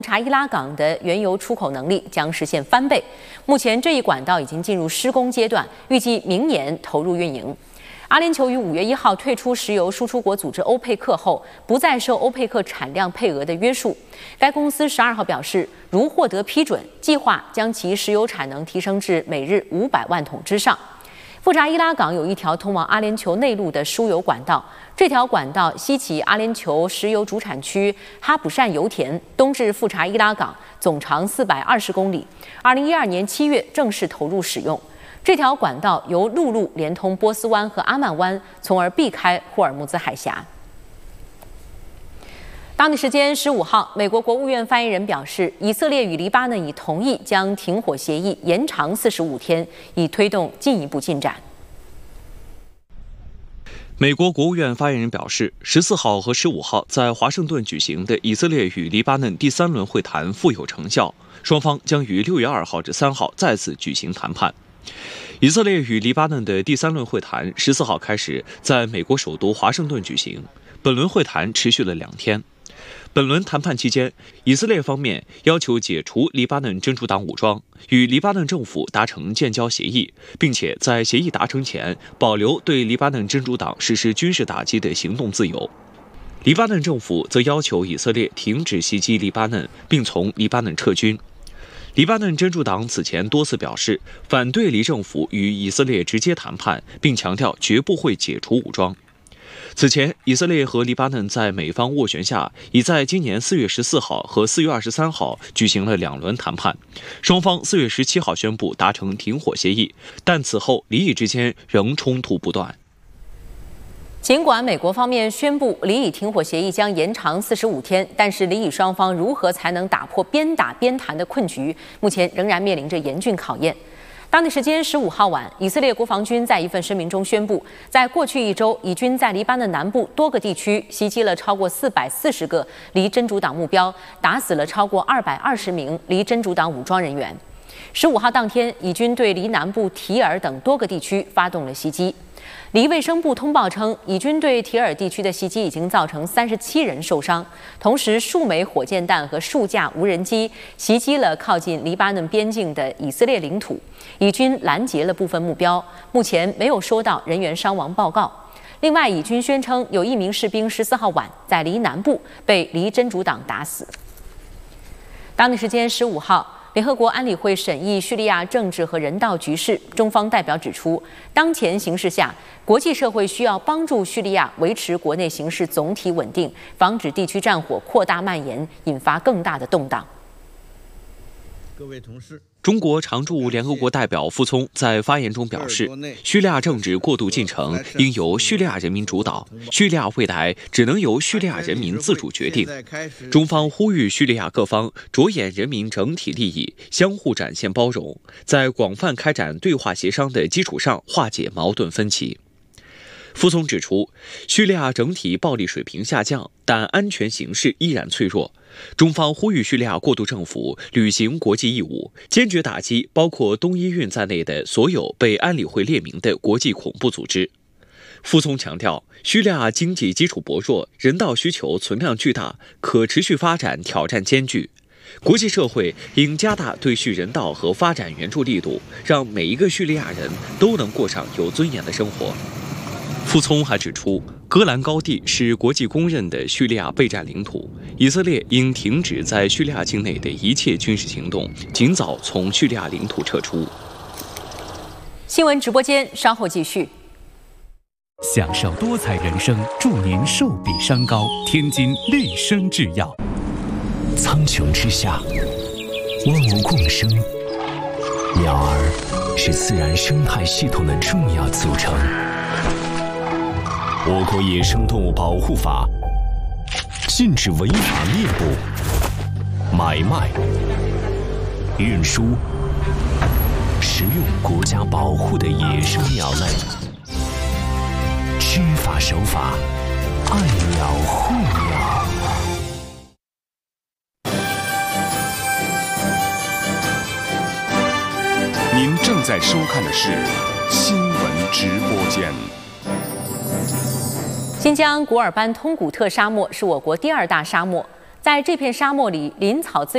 查伊拉港的原油出口能力将实现翻倍。目前这一管道已经进入施工阶段，预计明年投入运营。阿联酋于5月1号退出石油输出国组织欧佩克后，不再受欧佩克产量配额的约束。该公司12号表示，如获得批准，计划将其石油产能提升至每日500万桶之上。富查伊拉港有一条通往阿联酋内陆的输油管道，这条管道西起阿联酋石油主产区哈卜善油田，东至富查伊拉港，总长420公里。2012年7月正式投入使用。这条管道由陆路连通波斯湾和阿曼湾，从而避开霍尔木兹海峡。当地时间15号，美国国务院发言人表示，以色列与黎巴嫩已同意将停火协议延长45天，以推动进一步进展。 美国国务院发言人表示，14号和15号在华盛顿举行的以色列与黎巴嫩第3轮会谈富有成效，双方将于6月2号至3号再次举行谈判。以色列与黎巴嫩的第3轮会谈14号开始在美国首都华盛顿举行，本轮会谈持续了2天。本轮谈判期间，以色列方面要求解除黎巴嫩真主党武装，与黎巴嫩政府达成建交协议，并且在协议达成前保留对黎巴嫩真主党实施军事打击的行动自由。黎巴嫩政府则要求以色列停止袭击黎巴嫩，并从黎巴嫩撤军。黎巴嫩真主党此前多次表示反对黎政府与以色列直接谈判，并强调绝不会解除武装。此前，以色列和黎巴嫩在美方斡旋下，已在今年4月14号和4月23号举行了2轮谈判。双方4月17号宣布达成停火协议，但此后黎以之间仍冲突不断。 尽管美国方面宣布黎以停火协议将延长45天，但是黎以双方如何才能打破边打边谈的困局，目前仍然面临着严峻考验。当地时间15号晚，以色列国防军在一份声明中宣布，在过去1周，以军在黎巴嫩南部多个地区袭击了超过440个黎真主党目标，打死了超过220名黎真主党武装人员。15号当天，以军对黎南部提尔等多个地区发动了袭击。黎卫生部通报称，以军对提尔地区的袭击已经造成37人受伤，同时数枚火箭弹和数架无人机袭击了靠近黎巴嫩边境的以色列领土，以军拦截了部分目标，目前没有收到人员伤亡报告。另外，以军宣称有1名士兵14号晚在黎南部被黎真主党打死。当地时间15号。联合国安理会审议叙利亚政治和人道局势，中方代表指出，当前形势下，国际社会需要帮助叙利亚维持国内形势总体稳定，防止地区战火扩大蔓延，引发更大的动荡。 各位同事， 中国常驻联合国代表傅聪在发言中表示，叙利亚政治过渡进程应由叙利亚人民主导，叙利亚未来只能由叙利亚人民自主决定。中方呼吁叙利亚各方着眼人民整体利益，相互展现包容，在广泛开展对话协商的基础上化解矛盾分歧。傅聪指出，叙利亚整体暴力水平下降，但安全形势依然脆弱。中方呼吁叙利亚过渡政府履行国际义务，坚决打击包括东伊运在内的所有被安理会列明的国际恐怖组织。傅聪强调，叙利亚经济基础薄弱，人道需求存量巨大，可持续发展挑战艰巨。国际社会应加大对叙人道和发展援助力度，让每一个叙利亚人都能过上有尊严的生活。傅聪还指出，戈兰高地是国际公认的叙利亚备战领土，以色列应停止在叙利亚境内的一切军事行动，尽早从叙利亚领土撤出。 新闻直播间稍后继续。 享受多彩人生，祝您寿比山高。天津丽笙制药。 苍穹之下，万物共生，鸟儿是自然生态系统的重要组成。我国野生动物保护法禁止违法猎捕、买卖、运输、食用国家保护的野生鸟类。知法守法，爱鸟护鸟。 您正在收看的是新闻直播间。 新疆古尔班通古特沙漠是我国第2大沙漠，在这片沙漠里，林草资源